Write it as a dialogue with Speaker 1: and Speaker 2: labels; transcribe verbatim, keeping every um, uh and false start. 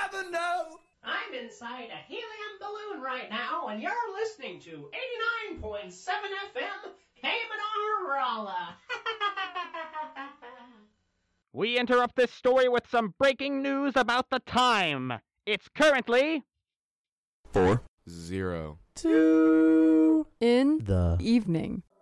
Speaker 1: never know.
Speaker 2: I'm inside a helium balloon right now, and you're listening to eighty-nine point seven F M, Cayman Rala.
Speaker 3: We interrupt this story with some breaking news about the time. It's currently...
Speaker 4: Four. Zero.
Speaker 5: Two. In the evening.